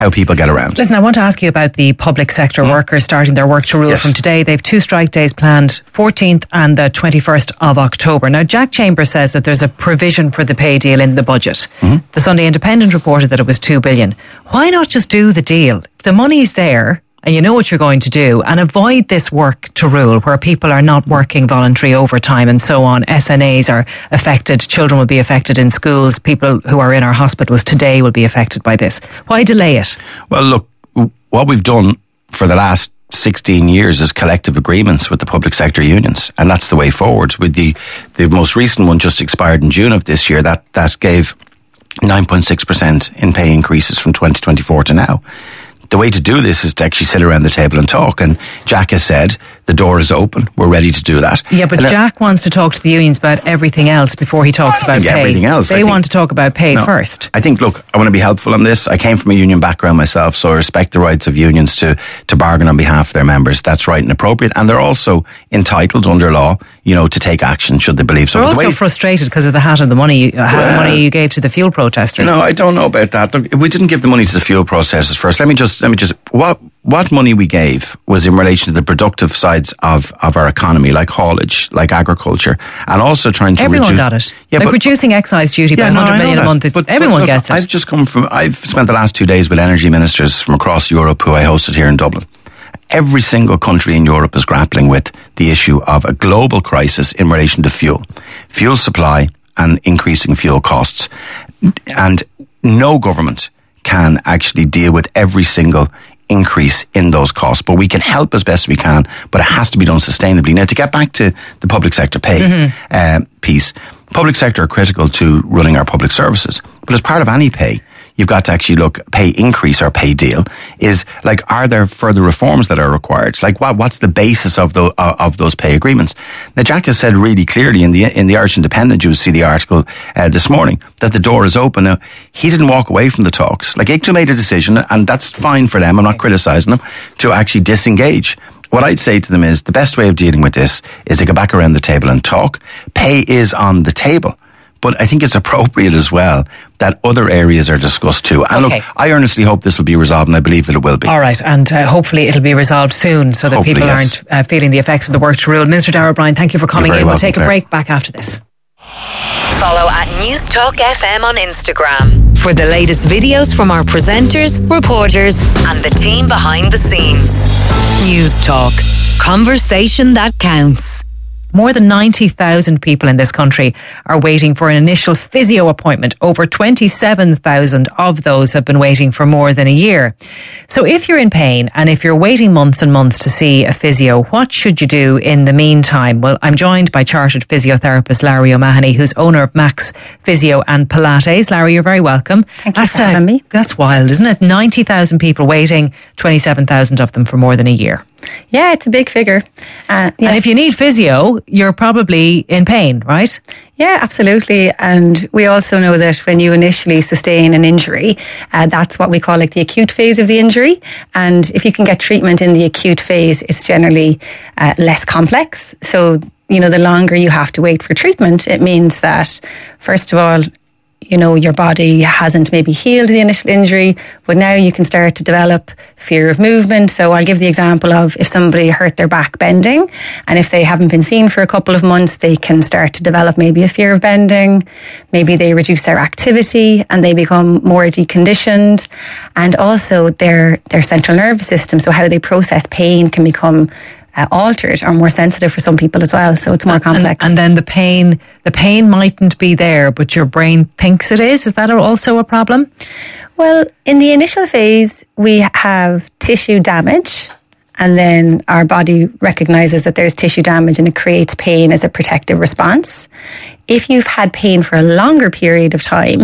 how people get around. Listen, I want to ask you about the public sector workers starting their work to rule from today. They've 2 strike days planned, 14th and the 21st of October. Now, Jack Chambers says that there's a provision for the pay deal in the budget. The Sunday Independent reported that it was $2 billion. Why not just do the deal? If the money's there and you know what you're going to do, and avoid this work to rule where people are not working voluntary overtime and so on. SNAs are affected, children will be affected in schools, people who are in our hospitals today will be affected by this. Why delay it? Well, look, what we've done for the last 16 years is collective agreements with the public sector unions, and that's the way forward. With the most recent one just expired in June of this year, that gave 9.6% in pay increases from 2024 to now. The way to do this is to actually sit around the table and talk. And Jack has said the door is open. We're ready to do that. Yeah, but Jack wants to talk to the unions about everything else before he talks about pay. Everything else. They want to talk about pay first. I think, look, I want to be helpful on this. I came from a union background myself, so I respect the rights of unions to bargain on behalf of their members. That's right and appropriate. And they're also entitled under law, to take action should they believe so. They're also frustrated because of the hat and the money, money you gave to the fuel protesters. No, I don't know about that. Look, we didn't give the money to the fuel protesters first. Let me just what money we gave was in relation to the productive sides of our economy, like haulage, like agriculture, and also trying to everyone got it. Yeah, like reducing excise duty by 100 million a month. Everyone gets it. I've spent the last 2 days with energy ministers from across Europe who I hosted here in Dublin. Every single country in Europe is grappling with the issue of a global crisis in relation to fuel supply and increasing fuel costs. And no government can actually deal with every single increase in those costs, but we can help as best we can, but it has to be done sustainably. Now, to get back to the public sector pay piece, public sector are critical to running our public services, but as part of any pay, you've got to actually look, pay increase or pay deal is like, are there further reforms that are required? Like, what's the basis of those pay agreements? Now, Jack has said really clearly in the Irish Independent, you will see the article this morning, that the door is open. Now, he didn't walk away from the talks. Like, ICTU made a decision, and that's fine for them, I'm not criticising them, to actually disengage. What I'd say to them is the best way of dealing with this is to go back around the table and talk. Pay is on the table. But I think it's appropriate as well that other areas are discussed too. And look, I earnestly hope this will be resolved, and I believe that it will be. All right, and hopefully it'll be resolved soon so that people aren't feeling the effects of the work to rule. Minister Darragh O'Brien, thank you for coming in. We'll take a break. Back after this. Follow at Newstalk FM on Instagram for the latest videos from our presenters, reporters, and the team behind the scenes. Newstalk. Conversation that counts. More than 90,000 people in this country are waiting for an initial physio appointment. Over 27,000 of those have been waiting for more than a year. So if you're in pain and if you're waiting months and months to see a physio, what should you do in the meantime? Well, I'm joined by chartered physiotherapist Larry O'Mahony, who's owner of Max Physio and Pilates. Larry, you're very welcome. Thank you for having me. That's wild, isn't it? 90,000 people waiting, 27,000 of them for more than a year. Yeah, it's a big figure. And if you need physio, you're probably in pain, right? Yeah, absolutely. And we also know that when you initially sustain an injury, that's what we call like the acute phase of the injury. And if you can get treatment in the acute phase, it's generally less complex. So, the longer you have to wait for treatment, it means that, first of all, your body hasn't maybe healed the initial injury, but now you can start to develop fear of movement. So I'll give the example of if somebody hurt their back bending, and if they haven't been seen for a couple of months, they can start to develop maybe a fear of bending. Maybe they reduce their activity and they become more deconditioned. And also their central nervous system, so how they process pain, can become altered or more sensitive for some people as well. So it's more complex. And then the pain mightn't be there, but your brain thinks it is. Is that also a problem? Well, in the initial phase, we have tissue damage, and then our body recognises that there's tissue damage and it creates pain as a protective response. If you've had pain for a longer period of time,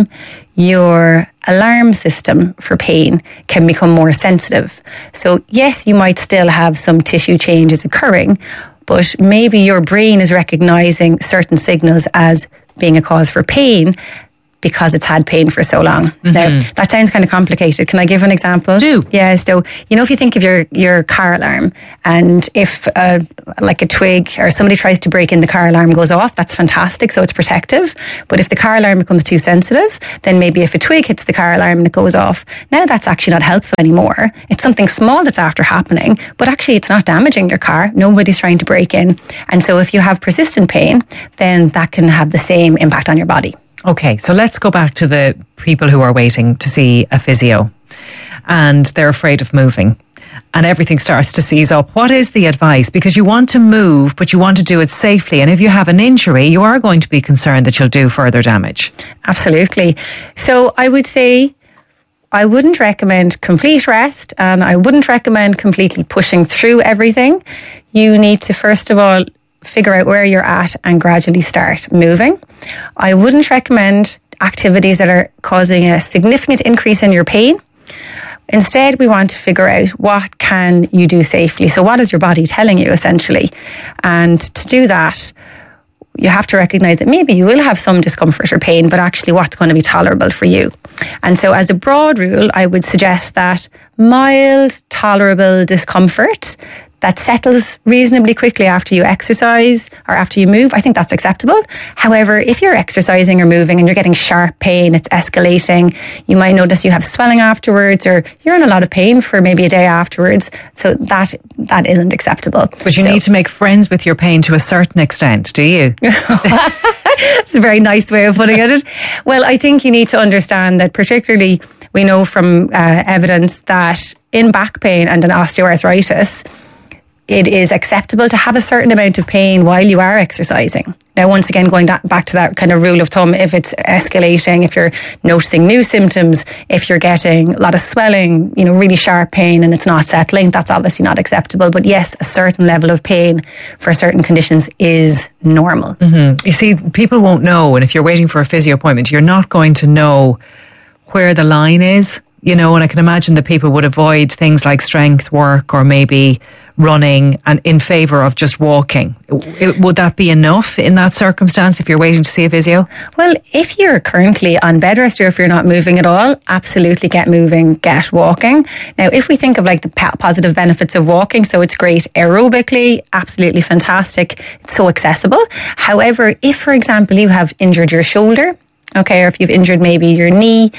your alarm system for pain can become more sensitive. So yes, you might still have some tissue changes occurring, but maybe your brain is recognising certain signals as being a cause for pain, because it's had pain for so long. Now, that sounds kind of complicated. Can I give an example? Do. Yeah, so, if you think of your car alarm, and if like a twig or somebody tries to break in, the car alarm goes off, that's fantastic, so it's protective. But if the car alarm becomes too sensitive, then maybe if a twig hits the car alarm and it goes off, now that's actually not helpful anymore. It's something small that's after happening, but actually it's not damaging your car. Nobody's trying to break in. And so if you have persistent pain, then that can have the same impact on your body. Okay, so let's go back to the people who are waiting to see a physio and they're afraid of moving and everything starts to seize up. What is the advice? Because you want to move, but you want to do it safely. And if you have an injury, you are going to be concerned that you'll do further damage. Absolutely. So I would say I wouldn't recommend complete rest, and I wouldn't recommend completely pushing through everything. You need to, first of all, figure out where you're at and gradually start moving. I wouldn't recommend activities that are causing a significant increase in your pain. Instead, we want to figure out what can you do safely. So what is your body telling you, essentially? And to do that, you have to recognize that maybe you will have some discomfort or pain, but actually what's going to be tolerable for you. And so as a broad rule, I would suggest that mild, tolerable discomfort that settles reasonably quickly after you exercise or after you move, I think that's acceptable. However, if you're exercising or moving and you're getting sharp pain, it's escalating, you might notice you have swelling afterwards, or you're in a lot of pain for maybe a day afterwards. So that isn't acceptable. But you need to make friends with your pain to a certain extent, do you? It's a very nice way of putting it. Well, I think you need to understand that particularly we know from evidence that in back pain and in osteoarthritis, it is acceptable to have a certain amount of pain while you are exercising. Now, once again, going back to that kind of rule of thumb, if it's escalating, if you're noticing new symptoms, if you're getting a lot of swelling, really sharp pain and it's not settling, that's obviously not acceptable. But yes, a certain level of pain for certain conditions is normal. Mm-hmm. You see, people won't know. And if you're waiting for a physio appointment, you're not going to know where the line is. And I can imagine that people would avoid things like strength work or maybe running and in favour of just walking. Would that be enough in that circumstance if you're waiting to see a physio? Well, if you're currently on bed rest or if you're not moving at all, absolutely get moving, get walking. Now, if we think of like the positive benefits of walking, so it's great aerobically, absolutely fantastic, it's so accessible. However, if, for example, you have injured your shoulder, okay, or if you've injured maybe your knee,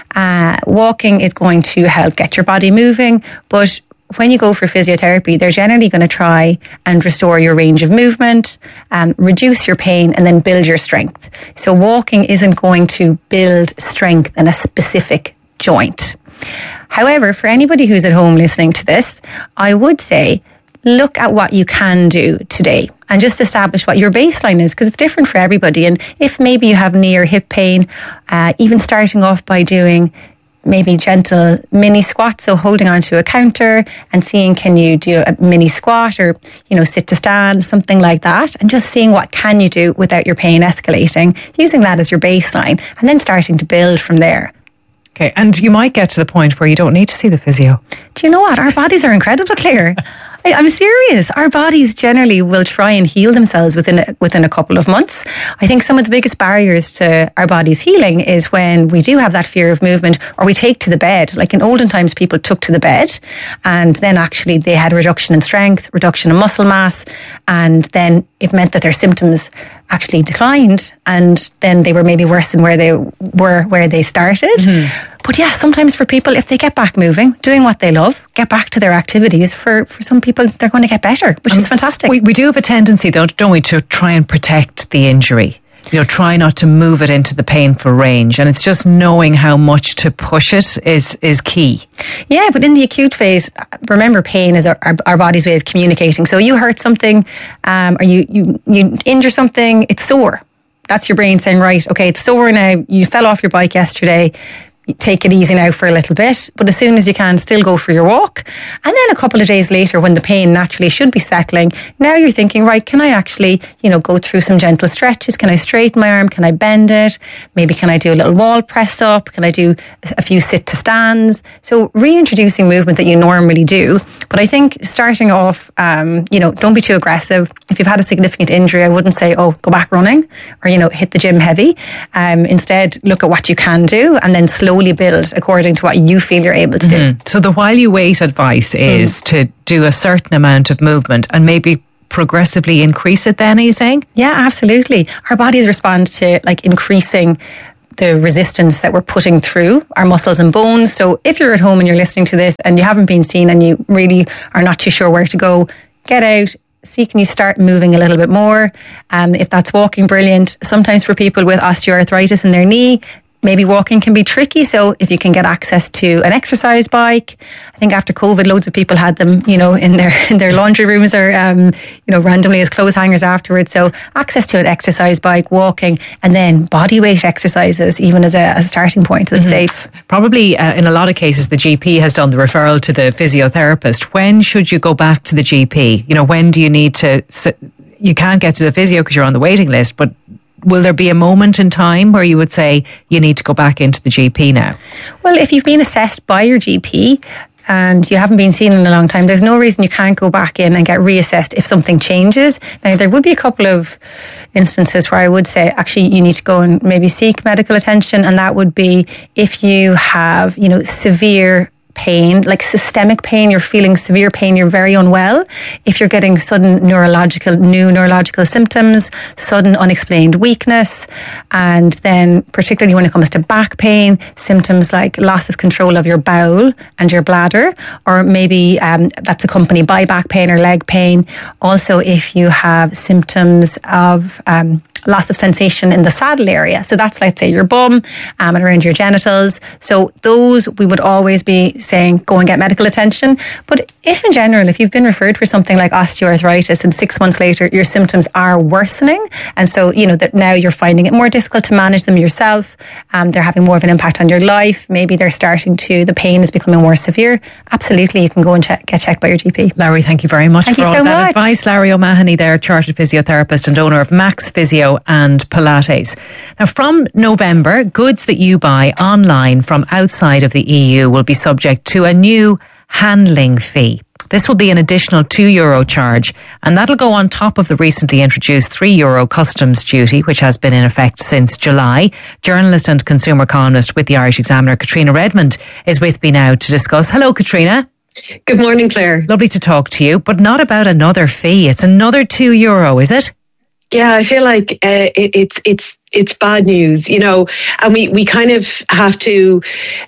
walking is going to help get your body moving. But when you go for physiotherapy, they're generally going to try and restore your range of movement, reduce your pain, and then build your strength. So walking isn't going to build strength in a specific joint. However, for anybody who's at home listening to this, I would say, look at what you can do today and just establish what your baseline is, because it's different for everybody. And if maybe you have knee or hip pain, even starting off by doing maybe gentle mini squats, so holding onto a counter and seeing, can you do a mini squat or, sit to stand, something like that, and just seeing what can you do without your pain escalating, using that as your baseline and then starting to build from there. Okay, and you might get to the point where you don't need to see the physio. Do you know what? Our bodies are incredible, Claire. I'm serious. Our bodies generally will try and heal themselves within a couple of months. I think some of the biggest barriers to our bodies healing is when we do have that fear of movement, or we take to the bed. Like in olden times, people took to the bed and then actually they had a reduction in strength, reduction in muscle mass, and then it meant that their symptoms actually declined, and then they were maybe worse than where they started. Mm-hmm. But yeah, sometimes for people, if they get back moving, doing what they love, get back to their activities, for some people, they're going to get better, which is fantastic. We do have a tendency, though, don't we, to try and protect the injury. Try not to move it into the painful range. And it's just knowing how much to push it is key. Yeah, but in the acute phase, remember, pain is our body's way of communicating. So you hurt something, or you injure something, it's sore. That's your brain saying, right, okay, it's sore now. You fell off your bike yesterday. take it easy now for a little bit, but as soon as you can, still go for your walk. And then a couple of days later, when the pain naturally should be settling, now you're thinking, right, can I actually, go through some gentle stretches? Can I straighten my arm? Can I bend it? Maybe can I do a little wall press up? Can I do a few sit to stands? So reintroducing movement that you normally do. But I think starting off, don't be too aggressive. If you've had a significant injury, I wouldn't say, go back running or, hit the gym heavy. Instead, look at what you can do and then slowly build according to what you feel you're able to do. So the while you wait advice is to do a certain amount of movement and maybe progressively increase it then, are you saying? Yeah, absolutely. Our bodies respond to increasing the resistance that we're putting through our muscles and bones. So if you're at home and you're listening to this and you haven't been seen and you really are not too sure where to go, get out. See, can you start moving a little bit more? If that's walking, brilliant. Sometimes for people with osteoarthritis in their knee, maybe walking can be tricky. So if you can get access to an exercise bike, I think after COVID, loads of people had them, in their laundry rooms or, randomly as clothes hangers afterwards. So access to an exercise bike, walking, and then body weight exercises, even as a starting point that's safe. Probably in a lot of cases, the GP has done the referral to the physiotherapist. When should you go back to the GP? When do you need to, you can't get to the physio because you're on the waiting list, but will there be a moment in time where you would say you need to go back into the GP now? Well, if you've been assessed by your GP and you haven't been seen in a long time, there's no reason you can't go back in and get reassessed if something changes. Now, there would be a couple of instances where I would say, actually, you need to go and maybe seek medical attention. And that would be if you have, severe pain, like systemic pain, you're feeling severe pain, you're very unwell. If you're getting sudden new neurological symptoms, sudden unexplained weakness, and then particularly when it comes to back pain, symptoms like loss of control of your bowel and your bladder, or maybe that's accompanied by back pain or leg pain. Also, if you have symptoms of loss of sensation in the saddle area. So that's, let's say, your bum and around your genitals. So those we would always be saying, go and get medical attention. But if in general, if you've been referred for something like osteoarthritis and 6 months later your symptoms are worsening, and so that now you're finding it more difficult to manage them yourself, they're having more of an impact on your life, maybe the pain is becoming more severe, absolutely you can go and get checked by your GP. Larry, thank you very much for all that advice. Larry O'Mahony there, chartered physiotherapist and owner of Max Physio and Pilates. Now, from November, goods that you buy online from outside of the EU will be subject to a new handling fee. This will be an additional €2 charge, and that'll go on top of the recently introduced €3 customs duty, which has been in effect since July. Journalist and consumer columnist with the Irish Examiner, Katrina Redmond, is with me now to discuss. Hello, Katrina. Good morning, Claire. Lovely to talk to you, but not about another fee. It's another €2, is it? Yeah, I feel like it's bad news, and we kind of have to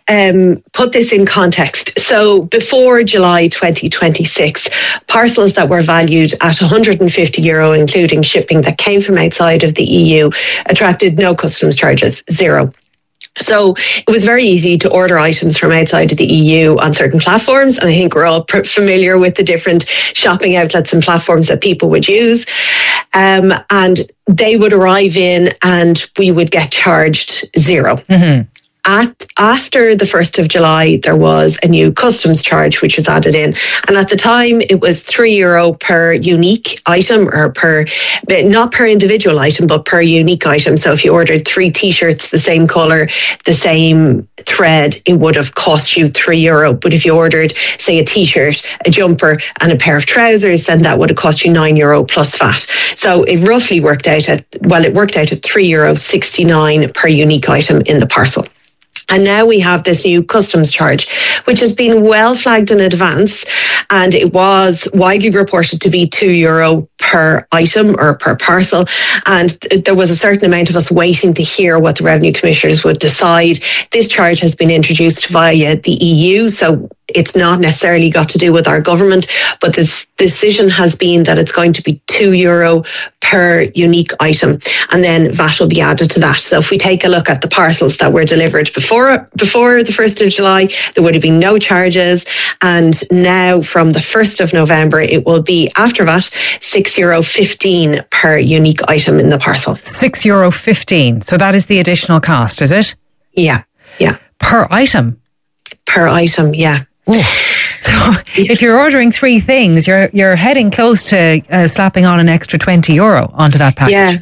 put this in context. So before July 2026, parcels that were valued at €150, including shipping, that came from outside of the EU, attracted no customs charges, zero. So it was very easy to order items from outside of the EU on certain platforms. And I think we're all familiar with the different shopping outlets and platforms that people would use. And they would arrive in and we would get charged zero. Mm-hmm. After the 1st of July, there was a new customs charge which was added in. And at the time, it was €3 per unique item, or not per individual item, but per unique item. So if you ordered 3 T-shirts, the same colour, the same thread, it would have cost you €3. But if you ordered, say, a T-shirt, a jumper and a pair of trousers, then that would have cost you €9 plus VAT. So it roughly worked out at €3.69 per unique item in the parcel. And now we have this new customs charge, which has been well flagged in advance, and it was widely reported to be €2 per item or per parcel. And there was a certain amount of us waiting to hear what the Revenue Commissioners would decide. This charge has been introduced via the EU, so it's not necessarily got to do with our government, but this decision has been that it's going to be €2 per unique item, and then VAT will be added to that. So if we take a look at the parcels that were delivered before the 1st of July, there would have been no charges, and now from the 1st of November, it will be, after VAT, €6.15 per unique item in the parcel. €6.15. So that is the additional cost, is it? Yeah. per item? Per item, yeah. Ooh. So if you're ordering 3 things, you're heading close to slapping on an extra €20 onto that package. Yeah.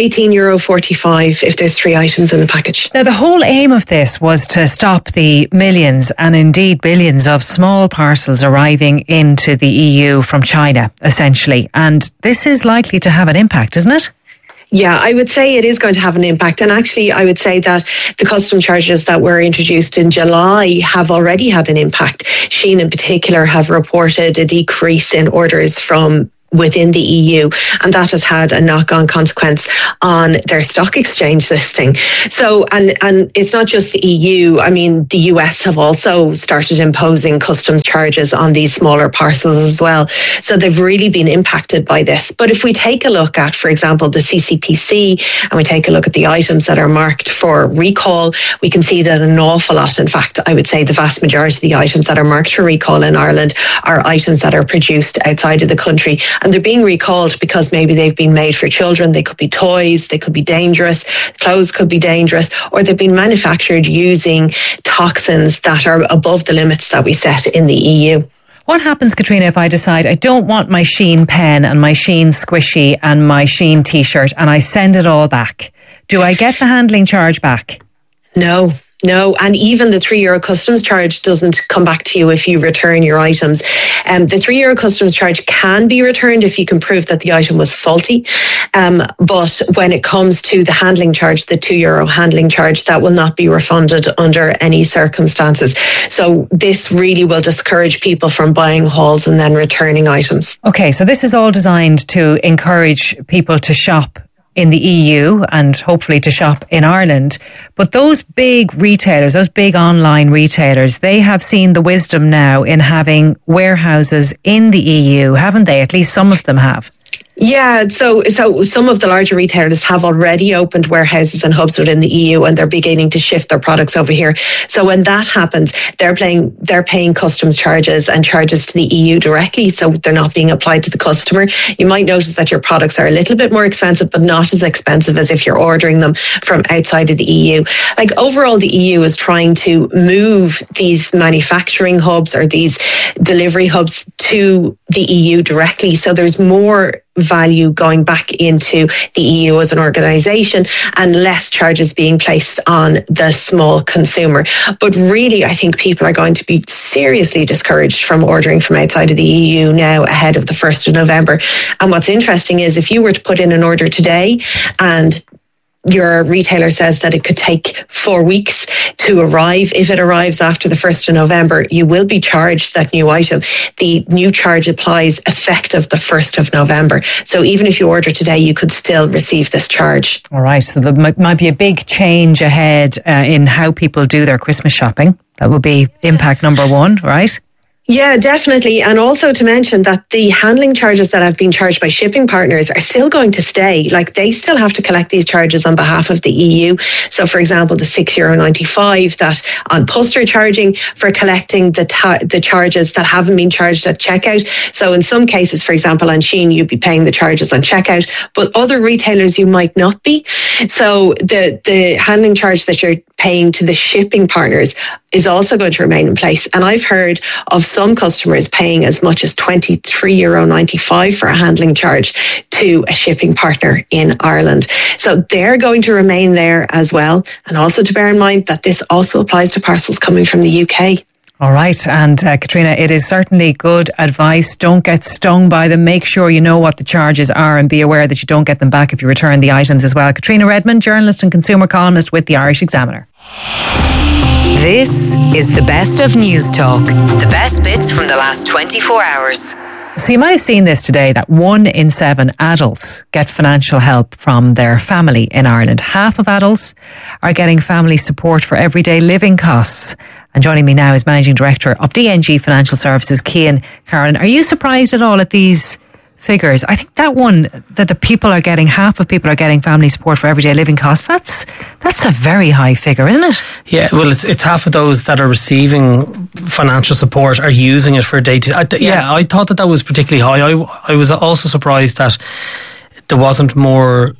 €18.45 if there's 3 items in the package. Now, the whole aim of this was to stop the millions and indeed billions of small parcels arriving into the EU from China, essentially. And this is likely to have an impact, isn't it? Yeah, I would say it is going to have an impact. And actually, I would say that the custom charges that were introduced in July have already had an impact. Shein in particular have reported a decrease in orders from within the EU, and that has had a knock-on consequence on their stock exchange listing. So, and it's not just the EU. I mean, the US have also started imposing customs charges on these smaller parcels as well. So they've really been impacted by this. But if we take a look at, for example, the CCPC, and we take a look at the items that are marked for recall, we can see that an awful lot, in fact, I would say the vast majority of the items that are marked for recall in Ireland are items that are produced outside of the country. And they're being recalled because maybe they've been made for children. They could be toys, they could be dangerous, clothes could be dangerous, or they've been manufactured using toxins that are above the limits that we set in the EU. What happens, Katrina, if I decide I don't want my Shein pen and my Shein squishy and my Shein t-shirt and I send it all back? Do I get the handling charge back? No, and even the €3 customs charge doesn't come back to you if you return your items. The €3 customs charge can be returned if you can prove that the item was faulty. But when it comes to the handling charge, the €2 handling charge, that will not be refunded under any circumstances. So this really will discourage people from buying hauls and then returning items. Okay, so this is all designed to encourage people to shop in the EU and hopefully to shop in Ireland. But those big retailers, those big online retailers, they have seen the wisdom now in having warehouses in the EU, haven't they? At least some of them have. Yeah, so some of the larger retailers have already opened warehouses and hubs within the EU, and they're beginning to shift their products over here. So when that happens, they're paying customs charges and charges to the EU directly, so they're not being applied to the customer. You might notice that your products are a little bit more expensive, but not as expensive as if you're ordering them from outside of the EU. Like overall, the EU is trying to move these manufacturing hubs or these delivery hubs to the EU directly. So there's more value going back into the EU as an organisation and less charges being placed on the small consumer. But really, I think people are going to be seriously discouraged from ordering from outside of the EU now ahead of the 1st of November. And what's interesting is if you were to put in an order today and your retailer says that it could take 4 weeks to arrive. If it arrives after the 1st of November, you will be charged that new item. The new charge applies effective the 1st of November. So even if you order today, you could still receive this charge. All right. So there might be a big change ahead in how people do their Christmas shopping. That would be impact number 1, right? Yeah, definitely. And also to mention that the handling charges that have been charged by shipping partners are still going to stay. Like they still have to collect these charges on behalf of the EU. So for example, the €6.95 that on Post are charging for collecting the charges that haven't been charged at checkout. So in some cases, for example, on Shein, you'd be paying the charges on checkout, but other retailers you might not be. So the handling charge that you're paying to the shipping partners is also going to remain in place. And I've heard of some customers paying as much as €23.95 for a handling charge to a shipping partner in Ireland. So they're going to remain there as well. And also to bear in mind that this also applies to parcels coming from the UK. All right. And Katrina, it is certainly good advice. Don't get stung by them. Make sure you know what the charges are and be aware that you don't get them back if you return the items as well. Katrina Redmond, journalist and consumer columnist with the Irish Examiner. This is the best of News Talk. The best bits from the last 24 hours. So you might have seen this today, that 1 in 7 adults get financial help from their family in Ireland. Half of adults are getting family support for everyday living costs. And joining me now is Managing Director of DNG Financial Services, Cian Carolan. Are you surprised at all at these figures? I think that one, that the people are getting, half of people are getting family support for everyday living costs, that's a very high figure, isn't it? Yeah, well, it's half of those that are receiving financial support are using it for day-to-day. Yeah, I thought that was particularly high. I was also surprised that there wasn't more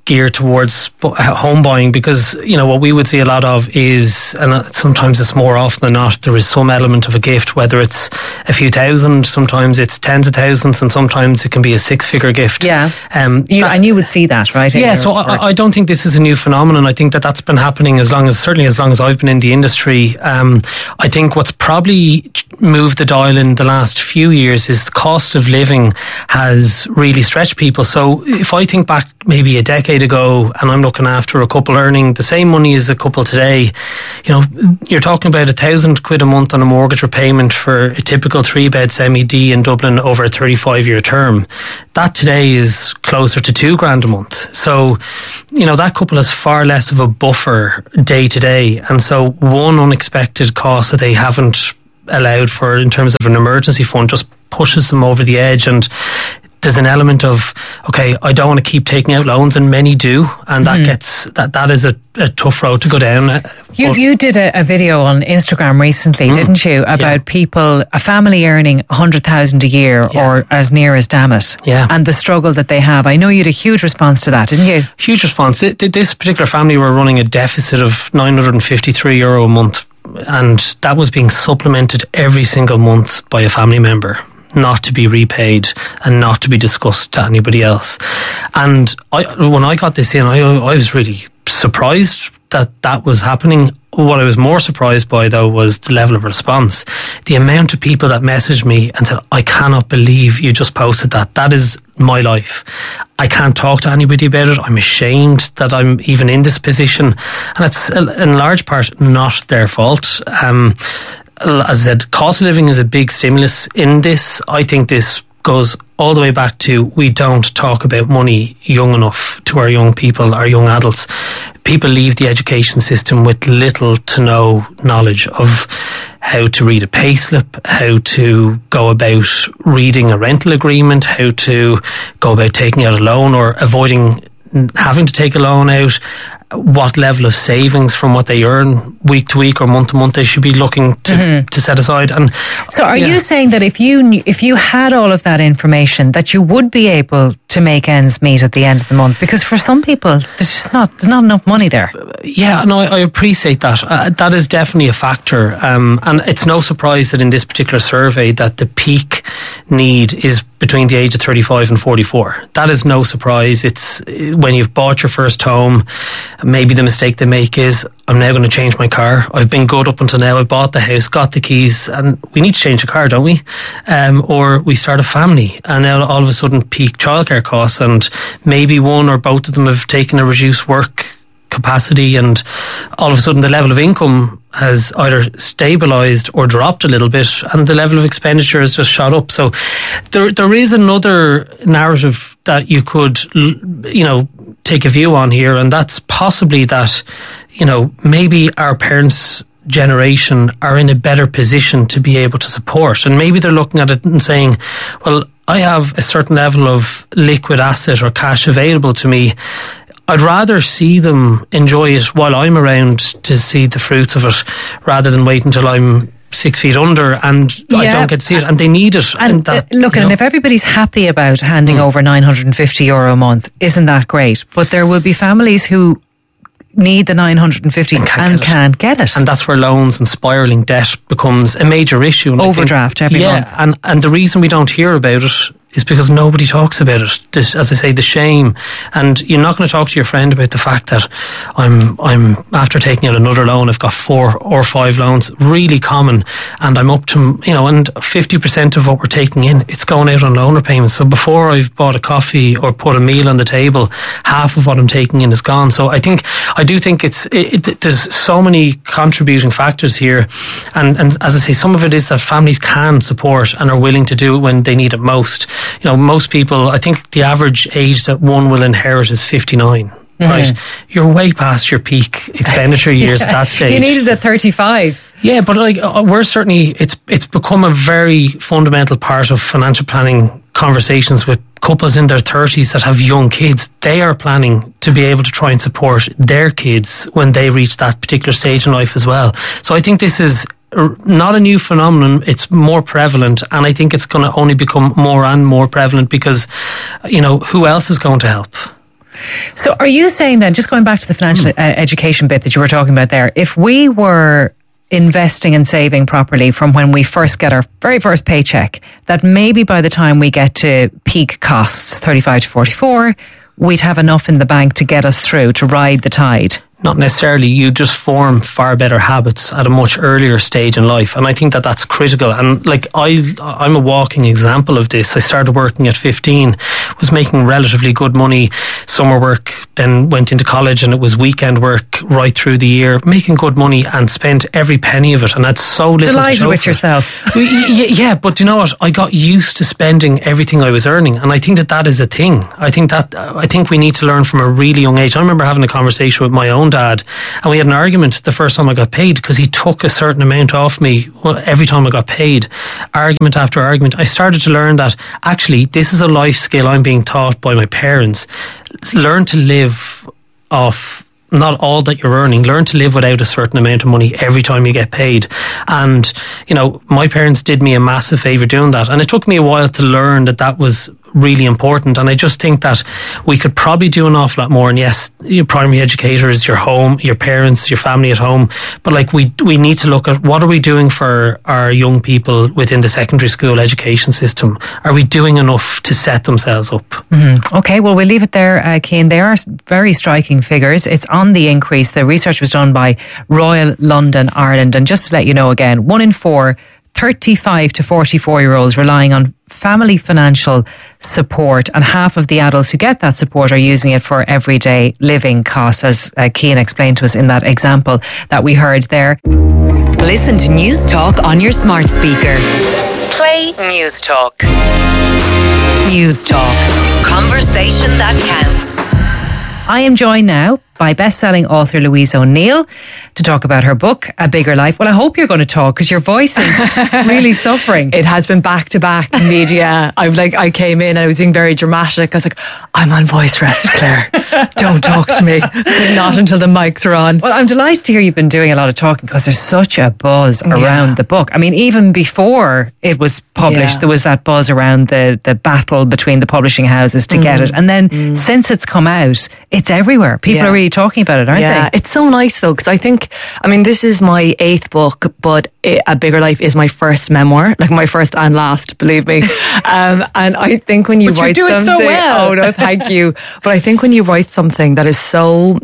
geared towards home buying, because what we would see a lot of is, and sometimes it's more often than not, there is some element of a gift, whether it's a few thousand, sometimes it's tens of thousands, and sometimes it can be a six-figure gift. Yeah, and you would see that, right? Yeah, so I don't think this is a new phenomenon. I think that's been happening certainly as long as I've been in the industry. I think what's probably moved the dial in the last few years is the cost of living has really stretched people. So if I think back maybe a decade ago, and I'm looking after a couple earning the same money as a couple today, you're talking about £1,000 a month on a mortgage repayment for a typical 3-bed semi-D in Dublin over a 35-year term. That today is closer to £2,000 a month. So, that couple has far less of a buffer day to day. And so one unexpected cost that they haven't allowed for in terms of an emergency fund just pushes them over the edge. And there's an element of, okay, I don't want to keep taking out loans, and many do, and that is a tough road to go down. You did a video on Instagram recently, didn't you, about people, a family earning 100,000 a year or as near as damn it, and the struggle that they have. I know you had a huge response to that, didn't you? Huge response. This particular family were running a deficit of €953 a month, and that was being supplemented every single month by a family member, not to be repaid and not to be discussed to anybody else. And when I got this in, I was really surprised that was happening. What I was more surprised by, though, was the level of response. The amount of people that messaged me and said, I cannot believe you just posted that. That is my life. I can't talk to anybody about it. I'm ashamed that I'm even in this position. And it's in large part not their fault. As I said, cost of living is a big stimulus in this. I think this goes all the way back to, we don't talk about money young enough to our young people, our young adults. People leave the education system with little to no knowledge of how to read a payslip, how to go about reading a rental agreement, how to go about taking out a loan or avoiding having to take a loan out, what level of savings from what they earn week to week or month to month they should be looking to set aside. And so are you saying that if you had all of that information, that you would be able to make ends meet at the end of the month? Because for some people there's not enough money there. Yeah, no, I appreciate that. That is definitely a factor, and it's no surprise that in this particular survey that the peak need is between the age of 35 and 44. That is no surprise. It's when you've bought your first home, maybe the mistake they make is, I'm now going to change my car. I've been good up until now. I've bought the house, got the keys, and we need to change the car, don't we? Or we start a family, and now all of a sudden peak childcare costs, and maybe one or both of them have taken a reduced work capacity, and all of a sudden the level of income has either stabilised or dropped a little bit, and the level of expenditure has just shot up. So there is another narrative that you could, take a view on here, and that's possibly that, maybe our parents' generation are in a better position to be able to support, and maybe they're looking at it and saying, well, I have a certain level of liquid asset or cash available to me. I'd rather see them enjoy it while I'm around to see the fruits of it, rather than wait until I'm 6 feet under and I don't get to see it, and they need it. And if everybody's happy about handing over €950 a month, isn't that great? But there will be families who need the 950 and can't get it. And that's where loans and spiralling debt becomes a major issue. And overdraft every month. And the reason we don't hear about it is because nobody talks about it. This, as I say, the shame. And you're not going to talk to your friend about the fact that I'm after taking out another loan, I've got 4 or 5 loans, really common, and I'm up to, and 50% of what we're taking in, it's going out on loan repayments. So before I've bought a coffee or put a meal on the table, half of what I'm taking in is gone. So I do think there's so many contributing factors here, and as I say, some of it is that families can support and are willing to do it when they need it most. Most people, I think the average age that one will inherit is 59. Right, you're way past your peak expenditure years at that stage. You need it at 35. Yeah, but we're certainly, it's become a very fundamental part of financial planning conversations with couples in their 30s that have young kids. They are planning to be able to try and support their kids when they reach that particular stage in life as well. So I think this is not a new phenomenon, it's more prevalent, and I think it's going to only become more and more prevalent because, who else is going to help? So are you saying then, just going back to the financial education bit that you were talking about there, if we were investing and saving properly from when we first get our very first paycheck, that maybe by the time we get to peak costs, 35 to 44, we'd have enough in the bank to get us through, to ride the tide? Not necessarily. You just form far better habits at a much earlier stage in life, and I think that that's critical. And like I'm a walking example of this. I started working at 15, was making relatively good money, summer work, then went into college, and it was weekend work right through the year, making good money, and spent every penny of it, and that's so little. Delighted with yourself. Yeah, but you know what? I got used to spending everything I was earning, and I think that is a thing. I think we need to learn from a really young age. I remember having a conversation with my own dad, and we had an argument the first time I got paid, because he took a certain amount off me every time I got paid. Argument after argument. I started to learn that actually this is a life skill I'm being taught by my parents. Learn to live off not all that you're earning. Learn to live without a certain amount of money every time you get paid. And you know, my parents did me a massive favour doing that, and it took me a while to learn that was really important. And I just think that we could probably do an awful lot more. And yes, your primary educators, your home, your parents, your family at home, but like we need to look at what are we doing for our young people within the secondary school education system. Are we doing enough to set themselves up? Mm-hmm. Okay, well, we'll leave it there, Cian. They are very striking figures. It's on the increase. The research was done by Royal London, Ireland, and just to let you know again, 1 in 4 35 to 44-year-olds relying on family financial support, and half of the adults who get that support are using it for everyday living costs, as Cian explained to us in that example that we heard there. Listen to News Talk on your smart speaker. Play News Talk. News Talk. Conversation that counts. I am joined now by best-selling author Louise O'Neill to talk about her book, A Bigger Life. Well, I hope you're going to talk, because your voice is really suffering. It has been back-to-back media. I came in and I was being very dramatic. I was like, I'm on voice rest, Claire. Don't talk to me. Not until the mics are on. Well, I'm delighted to hear you've been doing a lot of talking, because there's such a buzz around the book. I mean, even before it was published, there was that buzz around the battle between the publishing houses to get it. And then since it's come out, it's everywhere. People are really talking about it, aren't they? Yeah, it's so nice though, because I think, this is my 8th book, but A Bigger Life is my first memoir, like my first and last, believe me. And I think when you write something, so well. Oh no, thank you. But I think when you write something that is so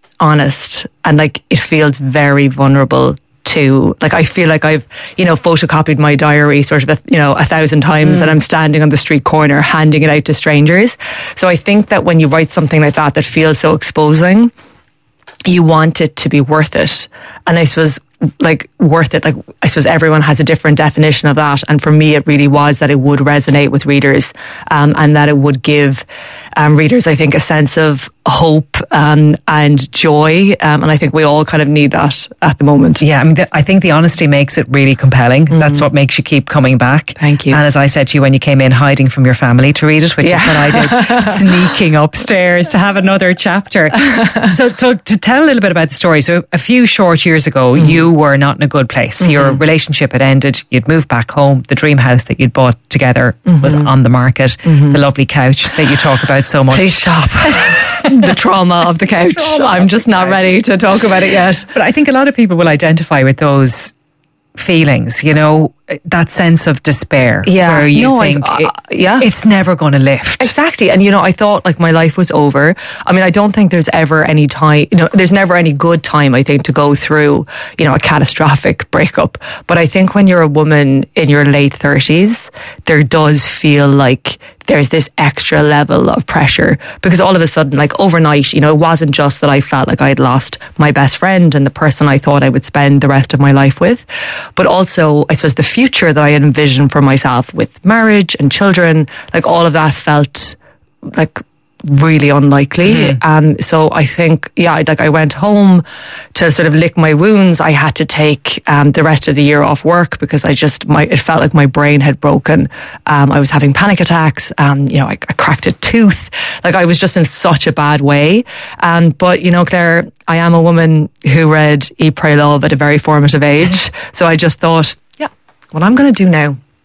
honest and like it feels very vulnerable to, like, I feel like I've, photocopied my diary sort of, 1,000 times and I'm standing on the street corner handing it out to strangers. So I think that when you write something like that feels so exposing, you want it to be worth it. And I suppose, worth it, I suppose everyone has a different definition of that. And for me, it really was that it would resonate with readers, and that it would give readers, I think, a sense of hope and joy. And I think we all kind of need that at the moment. Yeah, I think the honesty makes it really compelling. That's what makes you keep coming back. Thank you. And as I said to you when you came in, hiding from your family to read it, which is what I did, sneaking upstairs to have another chapter. So to tell a little bit about the story. So a few short years ago, you were not in a good place. Your relationship had ended. You'd moved back home. The dream house that you'd bought together was on the market. The lovely couch that you talk about so much. Please stop. The trauma of the couch. I'm just not ready to talk about it yet. But I think a lot of people will identify with those feelings, that sense of despair, where you think it's never going to lift. Exactly. And I thought like my life was over. I don't think there's ever any time, there's never any good time, I think, to go through, a catastrophic breakup. But I think when you're a woman in your late 30s, there does feel like there's this extra level of pressure, because all of a sudden, like overnight, it wasn't just that I felt like I had lost my best friend and the person I thought I would spend the rest of my life with, but also, I suppose, the future that I had envisioned for myself with marriage and children, like all of that felt like really unlikely. So I think, I went home to sort of lick my wounds. I had to take the rest of the year off work because it felt like my brain had broken. I was having panic attacks. I cracked a tooth. Like I was just in such a bad way. But Claire, I am a woman who read Eat, Pray, Love at a very formative age. So I just thought, what I'm going to do now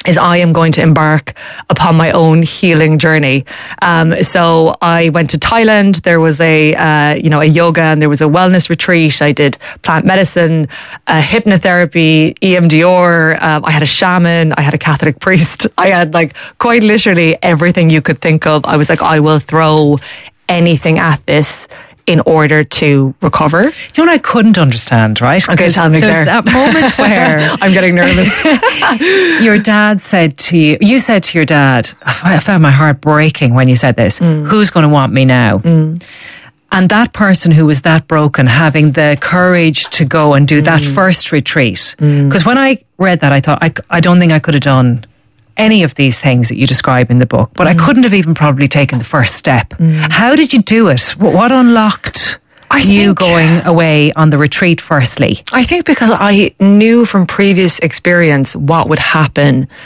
is I am going to embark upon my own healing journey. So I went to Thailand. There was a yoga and there was a wellness retreat. I did plant medicine, hypnotherapy, EMDR. I had a shaman. I had a Catholic priest. I had like quite literally everything you could think of. I was like, I will throw anything at this in order to recover. Do you know what I couldn't understand, right? Okay, tell me, Claire. There's that moment where I'm getting nervous. Your dad said to you said to your dad, I found my heart breaking when you said this, who's going to want me now? And that person who was that broken, having the courage to go and do that first retreat. Because when I read that, I thought, I don't think I could have done any of these things that you describe in the book, but I couldn't have even probably taken the first step. How did you do it? What unlocked you going away on the retreat firstly? I think because I knew from previous experience what would happen